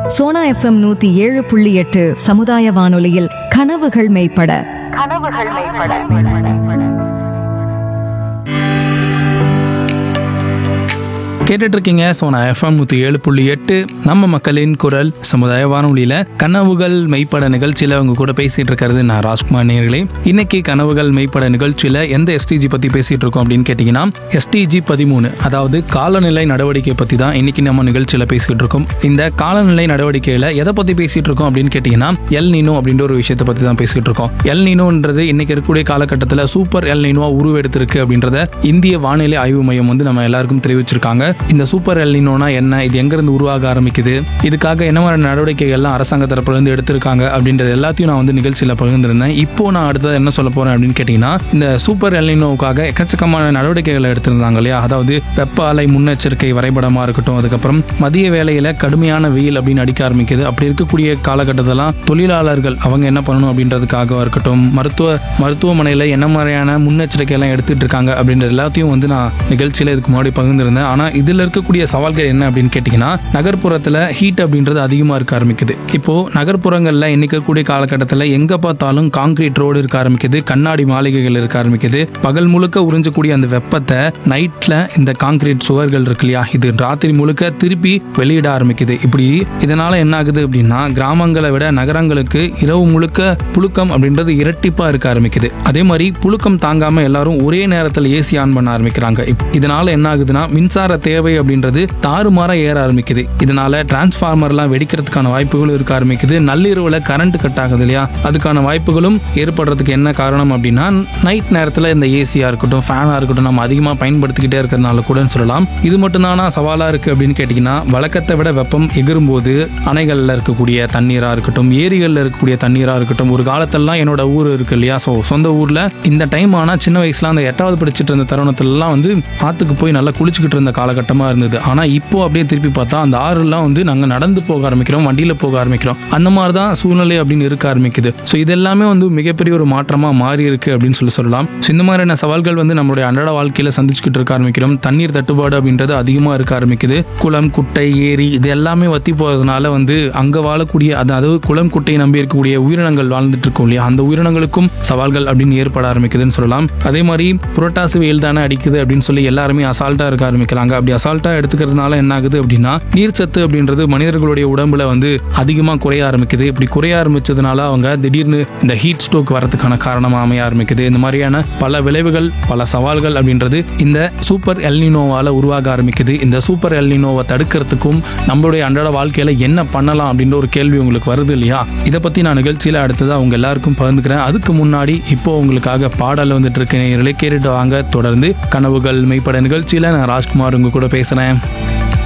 Sona FM 107.8 சமுதாய வானொலியில் கனவுகள் மெய்ப்பட. கேட்டுட்டு இருக்கீங்க சோனா எஃப்எம் 107.8 நம்ம மக்களின் குரல் சமுதாய வானொலியில கனவுகள் மெய்ப்பட நிகழ்ச்சியில அவங்க கூட பேசிட்டு இருக்கிறது நான் ராஜ்குமார் நேயர்களே. இன்னைக்கு கனவுகள் மெய்ப்பட நிகழ்ச்சியில எந்த எஸ்டிஜி பத்தி பேசிட்டு இருக்கோம் அப்படின்னு கேட்டீங்கன்னா SDG 13, அதாவது காலநிலை நடவடிக்கை பத்தி தான் இன்னைக்கு நம்ம நிகழ்ச்சியில பேசிட்டு இருக்கோம். இந்த காலநிலை நடவடிக்கையில எதை பத்தி பேசிட்டு இருக்கோம் அப்படின்னு கேட்டீங்கன்னா எல் நீனோ அப்படின்ற ஒரு விஷயத்தை பத்தி தான் பேசிட்டு இருக்கோம். எல் நீனோன்றது இன்னைக்கு இருக்கக்கூடிய காலகட்டத்தில் சூப்பர் எல் நீனோவா உருவெடுத்திருக்கு அப்படின்றத இந்திய வானிலை ஆய்வு மையம் நம்ம எல்லாருக்கும் தெரிவிச்சிருக்காங்க. இந்த சூப்பர் எல் நீனோனா என்ன, இது எங்கிருந்து உருவாக ஆரம்பிக்குது, இதுக்காக என்ன மாதிரி நடவடிக்கைகள்லாம் அரசாங்க தரப்புல இருந்து எடுத்திருக்காங்க அப்படின்றது எல்லாத்தையும் நான் நிகழ்ச்சியில பகிர்ந்திருந்தேன். இப்போ நான் அடுத்தது என்ன சொல்ல போறேன் அப்படின்னு கேட்டீங்கன்னா, இந்த சூப்பர் எல் நீனோவுக்காக எக்கச்சக்கமான நடவடிக்கைகளை எடுத்திருந்தாங்க இல்லையா. அதாவது வெப்ப அலை முன்னெச்சரிக்கை வரைபடமா இருக்கட்டும், அதுக்கப்புறம் மதிய வேளையில கடுமையான வெயில் அப்படின்னு அடிக்க ஆரம்பிக்குது. அப்படி இருக்கக்கூடிய காலகட்டத்திலாம் தொழிலாளர்கள் அவங்க என்ன பண்ணணும் அப்படின்றதுக்காக இருக்கட்டும், மருத்துவமனையில என்ன மாதிரியான முன்னெச்சரிக்கை எல்லாம் எடுத்துட்டு இருக்காங்க அப்படின்றது எல்லாத்தையும் நான் நிகழ்ச்சியில இதுக்கு முன்னாடி பகிர்ந்திருந்தேன். ஆனா இதுல இருக்கக்கூடிய சவால்கள் என்ன அப்படின்னு கேட்டீங்கன்னா, நகர்ப்புறத்துல ஹீட் அப்படின்றது அதிகமா இருக்க ஆரம்பிக்குது. இப்போ நகர்ப்புறங்கள்ல இன்னைக்கு கூடிய காலகட்டத்தில் எங்க பார்த்தாலும் கான்கிரீட் ரோடு இருக்க ஆரம்பிக்குது, கண்ணாடி மாளிகைகள் இருக்க ஆரம்பிக்குது. பகல் முழுக்க உறிஞ்சக்கூடிய அந்த வெப்பத்தை நைட்ல இந்த கான்கிரீட் சுவர்கள் இருக்கு இல்லையா, இது ராத்திரி முழுக்க திருப்பி வெளியிட ஆரம்பிக்குது. இப்படி இதனால என்ன ஆகுது அப்படின்னா, கிராமங்களை விட நகரங்களுக்கு இரவு முழுக்க புழுக்கம் அப்படின்றது இரட்டிப்பா இருக்க ஆரம்பிக்குது. அதே மாதிரி புழுக்கம் தாங்காம எல்லாரும் ஒரே நேரத்தில் ஏசி ஆன் பண்ண ஆரம்பிக்கிறாங்க. இதனால என்ன ஆகுதுன்னா, மின்சார தேவை அப்படின்றது தாறுமாறா ஏற ஆரம்பிக்குது. இதனால டிரான்ஸ்ஃபார்மர்லாம் வெடிக்கிறதுக்கான வாய்ப்புகளும் இருக்க ஆரம்பிக்குது. நள்ளிரவுல கரண்ட் கட் ஆகுது இல்லையா, அதுக்கான வாய்ப்புகளும் ஏற்படுறதுக்கு என்ன காரணம் அப்படின்னா, நைட் நேரத்தில் இந்த ஏசியா இருக்கட்டும், ஃபேனா இருக்கட்டும் நம்ம அதிகமா பயன்படுத்திக்கிட்டே இருக்கிறதுனால கூட சொல்லலாம். இது மட்டும் தானா சவாலா இருக்கு அப்படின்னு கேட்டீங்கன்னா, வழக்கத்தை விட வெப்பம் எகிரும் போது அணைகள்ல இருக்கக்கூடிய தண்ணீரா இருக்கட்டும், ஏரிகள்ல இருக்கக்கூடிய தண்ணீரா இருக்கட்டும், ஒரு காலத்திலாம் என்னோட ஊர் இருக்கு இல்லையா, சொந்த ஊர்ல இந்த டைம் ஆனா சின்ன வயசுல அந்த 8வது படிச்சுட்டு இருந்த தருணத்துல எல்லாம் ஆத்துக்கு போய் நல்லா குளிச்சுக்கிட்டு இருந்த காலகட்டமா இருந்தது. ஆனா இப்போ அப்படியே திருப்பி பார்த்தா அந்த ஆறுலாம் நாங்க நடந்து போக ஆரம்பிக்கிறோம், வண்டியில போக ஆரம்பிக்கிறோம். அந்த மாதிரிதான் சூழ்நிலை அப்படின்னு இருக்க ஆரம்பிக்குது. ஸோ இது எல்லாமே மிகப்பெரிய ஒரு மாற்றமா மாறி இருக்கு அப்படின்னு சொல்லலாம். இந்த மாதிரியான சவால்கள் நம்மளுடைய அன்றாட வாழ்க்கையில சந்திச்சுக்கிட்டு இருக்க ஆரம்பிக்கிறோம். தண்ணீர் தட்டுப்பாடு அப்படின்றது அதிகமா இருக்க ஆரம்பிக்குது. குளம், குட்டை, ஏரி இது எல்லாமே வத்தி போறதுனால அங்க வாழக்கூடிய அதாவது குளம், குட்டையை நம்பி இருக்கக்கூடிய உயிரினங்கள் வாழ்ந்துட்டு இருக்கும் இல்லையா, அந்த உயிரினங்களுக்கும் சவால்கள் அப்படின்னு ஏற்பட ஆரம்பிக்குதுன்னு சொல்லலாம். அதே மாதிரி புரட்டாசி வெயில் தானே அடிக்குது அப்படின்னு சொல்லி எல்லாருமே அசால்ட்டா இருக்க ஆரம்பிக்கிறாங்க. அப்படி அசால்ட்டா எடுத்துக்கிறதுனால என்ன ஆகுது அப்படின்னா, நீர்ச்சத்து அப்படின்றது மனிதர்களுடைய உடம்புல அதிகமா குறைய ஆரம்பிக்குது. இப்படி குறைய ஆரம்பிச்சதுனால அவங்க திடீர்னு இந்த ஹீட் ஸ்ட்ரோக் வரதுக்கான காரணமா அமைய ஆரம்பிக்குது. இந்த மாதிரியான பல விளைவுகள், பல சவால்கள் அப்படின்றது இந்த சூப்பர் எல் நீனோவால உருவாக ஆரம்பிக்குது. இந்த சூப்பர் எல் நீனோவை தடுக்கிறதுக்கும் நம்மளுடைய அன்றாட வாழ்க்கையில என்ன பண்ணலாம் அப்படின்ற ஒரு கேள்வி உங்களுக்கு வருது இல்லையா. இதை பத்தி நான் நிகழ்ச்சியில அடுத்தது அவங்க எல்லாருக்கும் பகிர்ந்துக்கிறேன். அதுக்கு முன்னாடி இப்போ உங்களுக்காக பாடல் வந்துட்டு இருக்கேன், கேட்டுட்டு வாங்க. தொடர்ந்து கனவுகள் மெய்ப்பட நிகழ்ச்சியில நான் ராஜ்குமார் உங்க கூட பேசுறேன்.